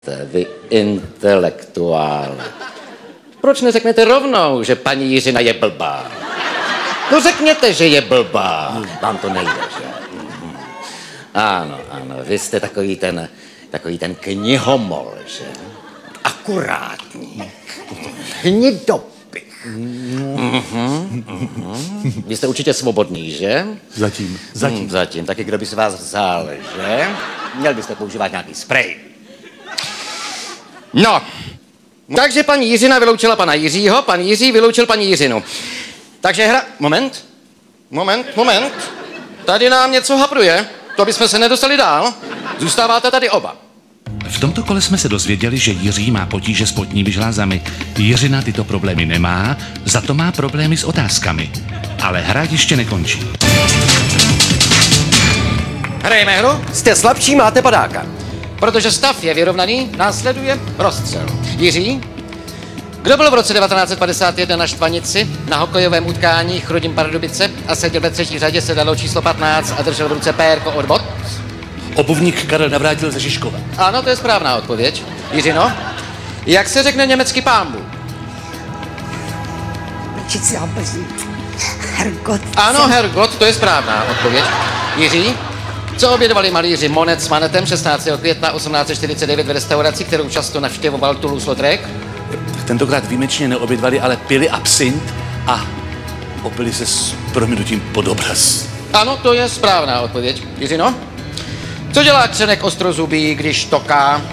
Vy intelektuále. Proč neřeknete rovnou, že paní Jiřina je blbá? No řekněte, že je blbá. Vám to nejde, že? Ano, vy jste takový ten knihomol, že? Akurátní. Hnidopich. Vy jste určitě svobodný, že? Zatím. Taky kdo by si vás vzal, že? Měl byste používat nějaký sprej. No, takže paní Jiřina vyloučila pana Jiřího, pan Jiří vyloučil paní Jiřinu. Takže Moment. Tady nám něco hapruje. To bychom se nedostali dál. Zůstáváte tady oba. V tomto kole jsme se dozvěděli, že Jiří má potíže s potními žlázami. Jiřina tyto problémy nemá, za to má problémy s otázkami. Ale hra ještě nekončí. Hrajeme hru? Jste slabší, máte padáka. Protože stav je vyrovnaný, následuje rozstřel. Jiří, kdo byl v roce 1951 na Štvanici na hokejovém utkání Chrudim Pardubice a seděl ve třetí řadě sedadlo číslo 15 a držel v ruce pérko od bot? Obuvník Karel Navrátil ze Žižkova. Ano, to je správná odpověď. Jiřino, jak se řekne německy pánbu? Hergot. Ano, Hergot, to je správná odpověď. Jiří, co obědovali malíři Monet s Manetem 16. května 1849 v restauraci, kterou často navštěvoval Toulouse-Lautrec? Tentokrát výjimečně neobědvali, ale pili absint a opili se s prominutím pod obraz. Ano, to je správná odpověď. Jiřino? Co dělá Křenek ostrozubý, když toká?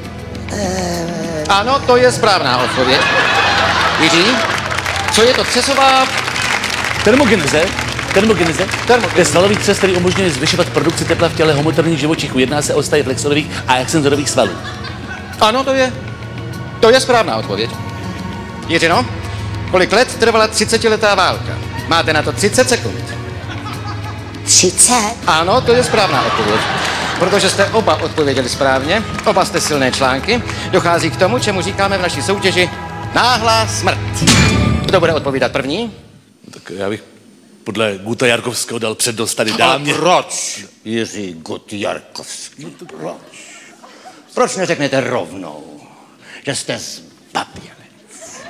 Ano, to je správná odpověď. Jiří? Co je to třesová? Termogeneze. To je svalový třes, který umožňuje zvyšovat produkci tepla v těle homoterních živočichů. Jedná se o stav flexorových a extenzorových svalů. Ano, to je správná odpověď. Jiřino, kolik let trvala 30letá válka? Máte na to 30 sekund. 30? Ano, to je správná odpověď. Protože jste oba odpověděli správně, oba jste silné články, dochází k tomu, čemu říkáme v naší soutěži náhlá smrt. Kdo bude odpovídat první? Tak já bych podle Guta Jarkovského dal přednost tady dámě. Proč, Jiří Gut Jarkovský? Proč neřeknete rovnou, že jste zbabělec?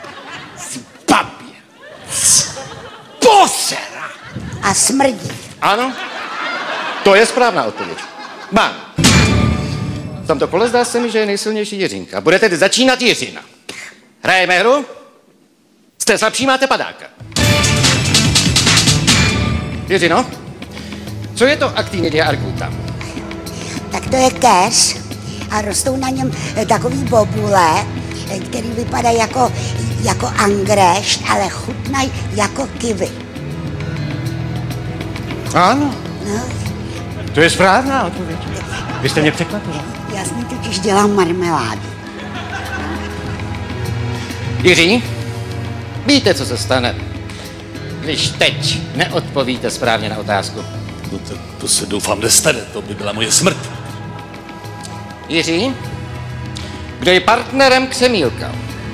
Posera! A smrdí. Ano, to je správná odpověď. Mám. V tomto kole zdá se mi, že je nejsilnější Jiřinka. Bude tedy začínat Jiřina. Hrajeme hru? Jste slabší, máte padáka. Jiřino, co je to Actinidia arguta? Tak to je keř a rostou na něm takový bobule, který vypadá jako angrešt, ale chutnají jako kiwi. Ano, No, to je správná odpověď. Vy jste mě překvapila. já s ní totiž dělám marmeládu. Jiří, víte, co se stane, když teď neodpovíte správně na otázku? No tak to se doufám nestane, to by byla moje smrt. Jiří, kdo je partnerem Křemílka?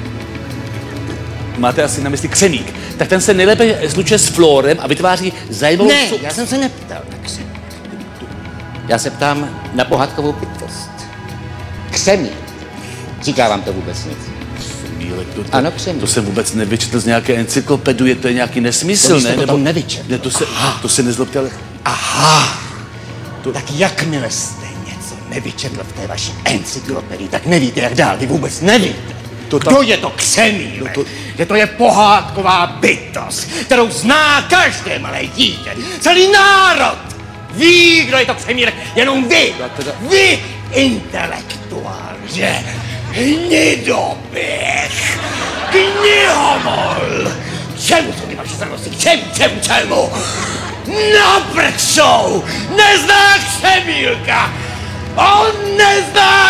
Máte asi na mysli Křemík. Tak ten se nejlépe slučuje s Flórem a vytváří zajímavou... Ne, já jsem se neptal na Křemík. Já se ptám na pohádkovou bytost. Křemík. Říká vám to vůbec nic? Křemílek, Ano, Křemík. To jsem vůbec nevyčetl z nějaké encyklopedie, to je nějaký nesmysl, To jste ne? potom nevyčetl. Ne, to se nezlobte, ale... Aha, tak jakmile jste něco nevyčetl v té vaší encyklopedii, tak nevíte, jak dál, vy vůbec nevíte. Kdo je to Křemílek? Že to je pohádková bytost, kterou zná každé malé dítě, celý národ. Ví, kdo je to Křemílek, jenom vy. Vy, intelektuál, že? Hnidopich, knihomol. Čemu jsou ty vaše starosti? Čemu? Naprčou! Nezná Křemílka! On nezná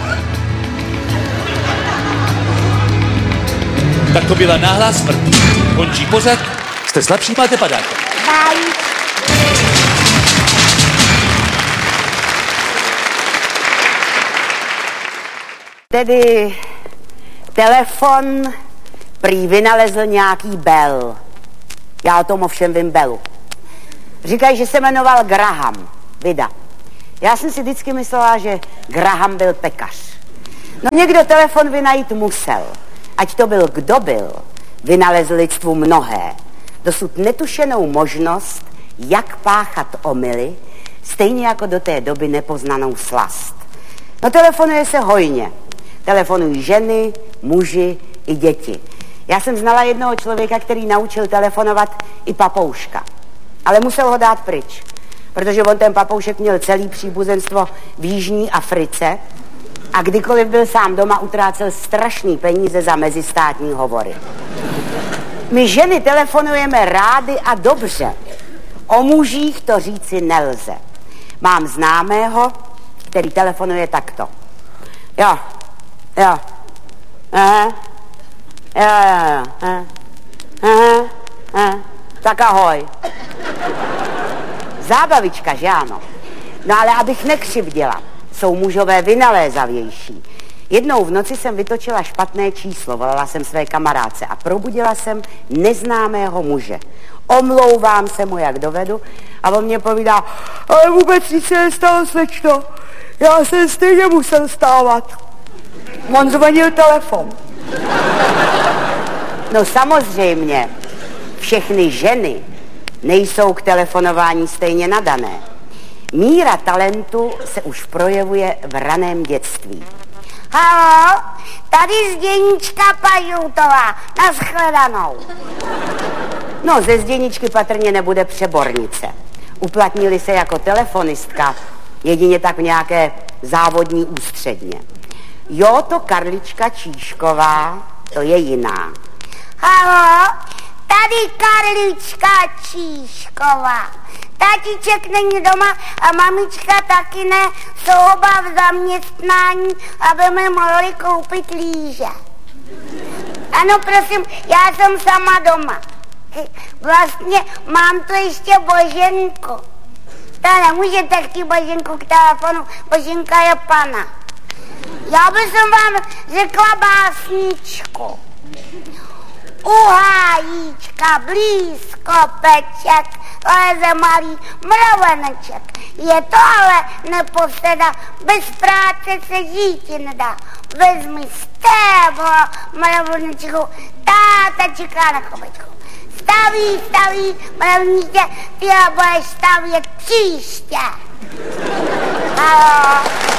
Tak to byla náhlá smrt. Končí pořad, jste slabší, máte padáka. Bye. Tedy telefon prý vynalezl nějaký Bell. Já o tom ovšem vím Bellu. Říkají, že se jmenoval Graham. Vida. Já jsem si vždycky myslela, že Graham byl pekař. No někdo telefon vynajít musel. Ať to byl kdo byl, vynalezl lidstvu mnohé. Dosud netušenou možnost, jak páchat omyly, stejně jako do té doby nepoznanou slast. No telefonuje se hojně. Telefonují ženy, muži i děti. Já jsem znala jednoho člověka, který naučil telefonovat i papouška. Ale musel ho dát pryč, protože on ten papoušek měl celý příbuzenstvo v Jižní Africe a kdykoliv byl sám doma, utrácel strašný peníze za mezistátní hovory. My ženy telefonujeme rády a dobře. O mužích to říci nelze. Mám známého, který telefonuje takto. Jo. Tak ahoj. Zábavička, že ano? No ale abych nekřivděla, jsou mužové vynalézavější. Jednou v noci jsem vytočila špatné číslo, volala jsem své kamarádce a probudila jsem neznámého muže. Omlouvám se mu, jak dovedu, a on mě povídá, ale vůbec nic se nestalo, slečno. Já jsem stejně musel stávat. On zvonil telefon. No samozřejmě, všechny ženy nejsou k telefonování stejně nadané. Míra talentu se už projevuje v raném dětství. Haló, tady Zděnička Pažoutová, nashledanou. No, ze Zděničky patrně nebude přebornice. Uplatnili se jako telefonistka, jedině tak v nějaké závodní ústředně. Jo, to Karlička Číšková, to je jiná. Haló, tady Karlička Číšková. Tatíček není doma a mamička taky ne, jsou oba v zaměstnání, aby mi mohli koupit líže. Ano, prosím, já jsem sama doma. Vlastně mám tu ještě Boženku. To nemůžete chtít Boženku k telefonu, Boženka je pana. Já bych vám řekla básničku. U hájíčka blízko peček leze malý mraveneček. Je to ale neposeda, bez práce se žíti nedá. Vezmi stéblo mravenečku, táta čeká na chovečku. Staví, mravníče, ty budeš stavět příště. Haló.